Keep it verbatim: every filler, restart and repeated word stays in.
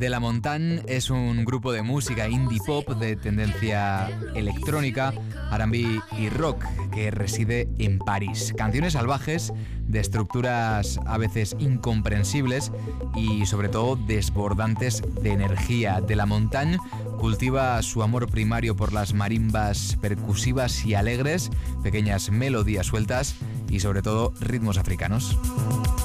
De la Montagne es un grupo de música indie pop de tendencia electrónica, R and B y rock que reside en París. Canciones salvajes, de estructuras a veces incomprensibles y sobre todo desbordantes de energía. De la Montagne cultiva su amor primario por las marimbas percusivas y alegres, pequeñas melodías sueltas y sobre todo ritmos africanos.